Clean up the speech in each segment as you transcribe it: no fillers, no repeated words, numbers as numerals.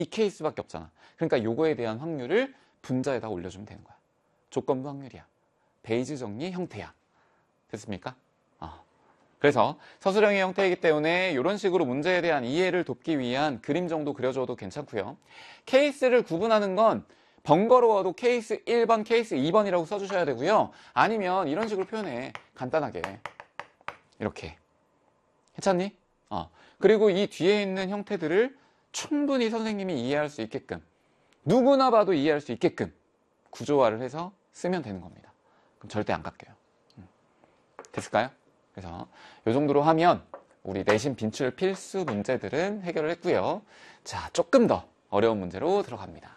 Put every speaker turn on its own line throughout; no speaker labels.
이 케이스밖에 없잖아. 그러니까 요거에 대한 확률을 분자에다 올려주면 되는 거야. 조건부 확률이야. 베이즈 정리 형태야. 됐습니까? 그래서 서술형의 형태이기 때문에 이런 식으로 문제에 대한 이해를 돕기 위한 그림 정도 그려줘도 괜찮고요. 케이스를 구분하는 건 번거로워도 케이스 1번, 케이스 2번이라고 써주셔야 되고요. 아니면 이런 식으로 표현해. 간단하게. 이렇게. 괜찮니? 그리고 이 뒤에 있는 형태들을 충분히 선생님이 이해할 수 있게끔, 누구나 봐도 이해할 수 있게끔 구조화를 해서 쓰면 되는 겁니다. 그럼 절대 안 깎여요. 됐을까요? 그래서 이 정도로 하면 우리 내신 빈출 필수 문제들은 해결을 했고요. 자, 조금 더 어려운 문제로 들어갑니다.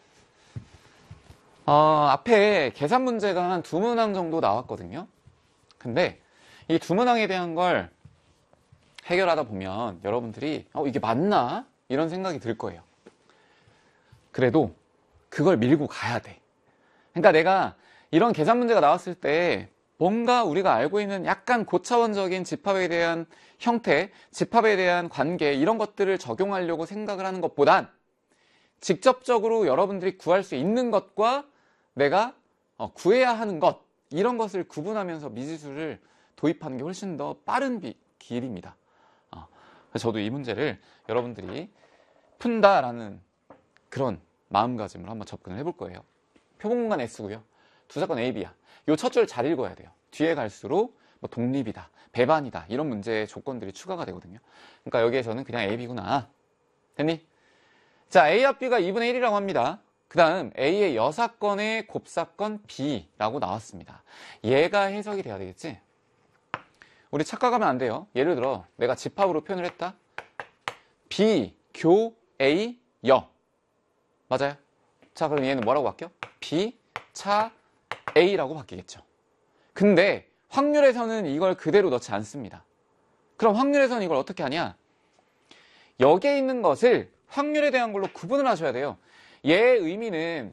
앞에 계산 문제가 한 2문항 정도 나왔거든요. 근데 이 2문항에 대한 걸 해결하다 보면 여러분들이 이게 맞나? 이런 생각이 들 거예요. 그래도 그걸 밀고 가야 돼. 그러니까 내가 이런 계산 문제가 나왔을 때 뭔가 우리가 알고 있는 약간 고차원적인 집합에 대한 형태, 집합에 대한 관계 이런 것들을 적용하려고 생각을 하는 것보단 직접적으로 여러분들이 구할 수 있는 것과 내가 구해야 하는 것 이런 것을 구분하면서 미지수를 도입하는 게 훨씬 더 빠른 길입니다. 그래서 저도 이 문제를 여러분들이 푼다라는 그런 마음가짐으로 한번 접근을 해볼 거예요. 표본공간 S고요. 두 사건 A, B야. 요 첫 줄 잘 읽어야 돼요. 뒤에 갈수록 뭐 독립이다, 배반이다 이런 문제의 조건들이 추가가 되거든요. 그러니까 여기에서는 그냥 A, B구나. 됐니? 자, A 합 B가 2분의 1이라고 합니다. 그 다음 A의 여사건의 곱사건 B라고 나왔습니다. 얘가 해석이 돼야 되겠지? 우리 착각하면 안 돼요. 예를 들어 내가 집합으로 표현을 했다. B, 교, A, 여. 맞아요? 자, 그럼 얘는 뭐라고 바뀌어? B, 차, A라고 바뀌겠죠. 근데 확률에서는 이걸 그대로 넣지 않습니다. 그럼 확률에서는 이걸 어떻게 하냐? 여기에 있는 것을 확률에 대한 걸로 구분을 하셔야 돼요. 얘의 의미는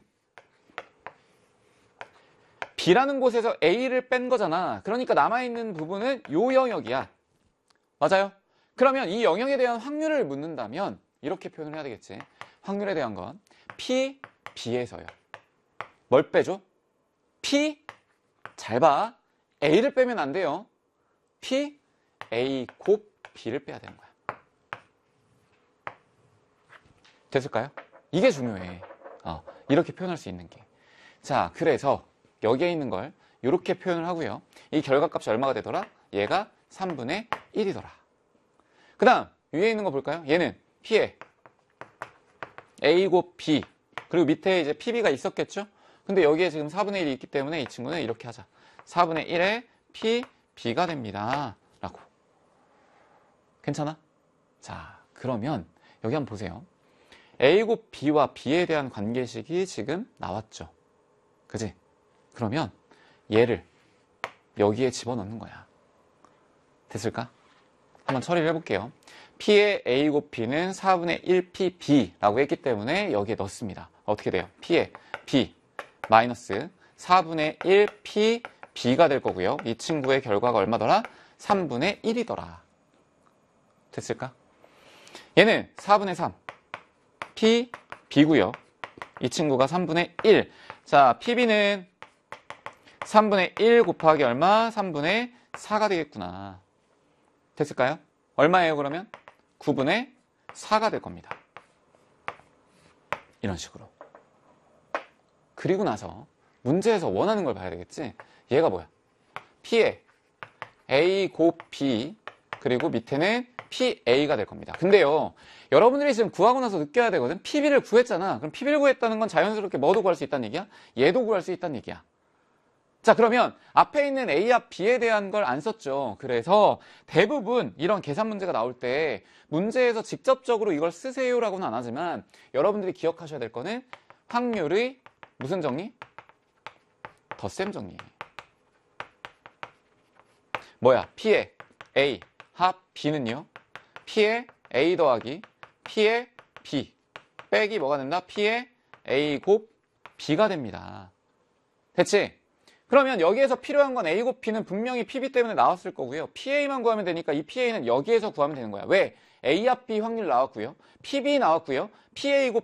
B라는 곳에서 A를 뺀 거잖아. 그러니까 남아있는 부분은 요 영역이야. 맞아요? 그러면 이 영역에 대한 확률을 묻는다면 이렇게 표현을 해야 되겠지. 확률에 대한 건 P, B에서요. 뭘 빼줘? P, 잘 봐. A를 빼면 안 돼요. P, A, 곱 B를 빼야 되는 거야. 됐을까요? 이게 중요해. 이렇게 표현할 수 있는 게. 자, 그래서 여기에 있는 걸 이렇게 표현을 하고요. 이 결과값이 얼마가 되더라? 얘가 3분의 1이더라. 그 다음 위에 있는 거 볼까요? 얘는 P에 A 곱 B 그리고 밑에 이제 PB가 있었겠죠? 근데 여기에 지금 4분의 1이 있기 때문에 이 친구는 이렇게 하자. 4분의 1에 P, B가 됩니다. 라고. 괜찮아? 자, 그러면 여기 한번 보세요. A 곱 B와 B에 대한 관계식이 지금 나왔죠. 그지? 그러면 얘를 여기에 집어넣는 거야. 됐을까? 한번 처리를 해볼게요. P의 A 곱 B는 4분의 1P, B라고 했기 때문에 여기에 넣습니다. 어떻게 돼요? P의 B 마이너스 4분의 1P, B가 될 거고요. 이 친구의 결과가 얼마더라? 3분의 1이더라. 됐을까? 얘는 4분의 3 P, B고요. 이 친구가 3분의 1. 자, PB는 3분의 1 곱하기 얼마? 3분의 4가 되겠구나. 됐을까요? 얼마예요, 그러면? 9분의 4가 될 겁니다. 이런 식으로. 그리고 나서 문제에서 원하는 걸 봐야 되겠지? 얘가 뭐야? P에 A 곱 B 그리고 밑에는 PA가 될 겁니다. 근데요, 여러분들이 지금 구하고 나서 느껴야 되거든. PB를 구했잖아. 그럼 PB를 구했다는 건 자연스럽게 뭐도 구할 수 있다는 얘기야? 얘도 구할 수 있다는 얘기야. 자, 그러면 앞에 있는 A와 B에 대한 걸 안 썼죠. 그래서 대부분 이런 계산 문제가 나올 때 문제에서 직접적으로 이걸 쓰세요라고는 안 하지만 여러분들이 기억하셔야 될 거는 확률의 무슨 정리? 덧셈 정리. 뭐야? P의 A 합 B는요? P의 A 더하기 P의 B 빼기 뭐가 된다? P의 A 곱 B가 됩니다. 됐지? 그러면 여기에서 필요한 건 A 곱 B는 분명히 PB 때문에 나왔을 거고요. PA만 구하면 되니까 이 PA는 여기에서 구하면 되는 거야. 왜? A 합 B 확률 나왔고요. PB 나왔고요. PA 곱